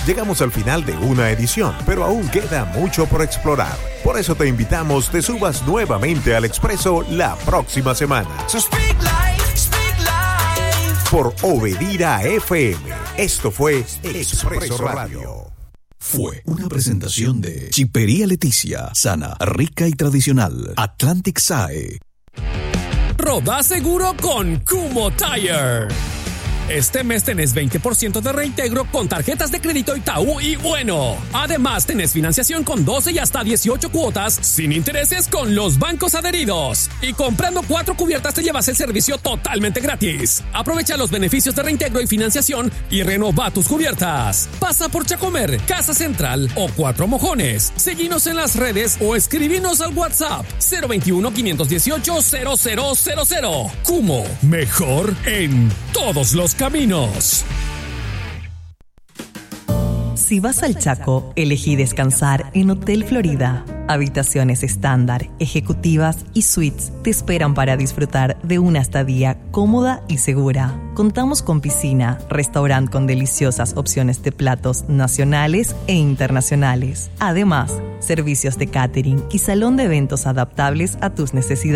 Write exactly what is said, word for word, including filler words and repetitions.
Llegamos al final de una edición, pero aún queda mucho por explorar. Por eso te invitamos te subas nuevamente al Expreso la próxima semana. So speak life, speak life. Por Obedira F M. Esto fue Expreso Radio. Fue una presentación de Chipería Leticia, sana, rica y tradicional. Atlantic S A E. Roda seguro con Kumho Tire. Este mes tenés veinte por ciento de reintegro con tarjetas de crédito Itaú y Bueno. Además, tenés financiación con doce y hasta dieciocho cuotas sin intereses con los bancos adheridos. Y comprando cuatro cubiertas te llevas el servicio totalmente gratis. Aprovecha los beneficios de reintegro y financiación y renova tus cubiertas. Pasa por Chacomer, Casa Central o Cuatro Mojones. Seguinos en las redes o escribinos al WhatsApp cero veintiuno, quinientos dieciocho, cero cero cero cero. Kumho, mejor en todos los caminos. Si vas al Chaco, elegí descansar en Hotel Florida. Habitaciones estándar, ejecutivas y suites te esperan para disfrutar de una estadía cómoda y segura. Contamos con piscina, restaurante con deliciosas opciones de platos nacionales e internacionales. Además, servicios de catering y salón de eventos adaptables a tus necesidades.